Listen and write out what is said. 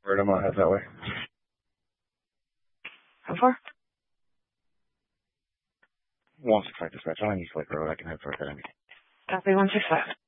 Alright, I'm gonna head that way. How far? 165 dispatch. I don't need Lake Road. I can head for that. Copy 165.